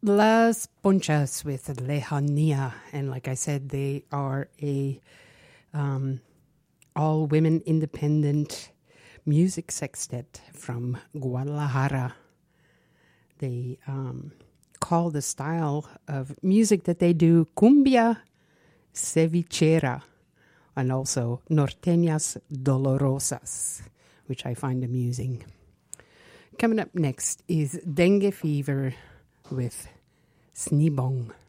Las Ponchas with Lejanía. And like I said, they are a all-women independent music sextet from Guadalajara. They call the style of music that they do cumbia cevichera and also norteñas dolorosas, which I find amusing. Coming up next is Dengue Fever with Snibong.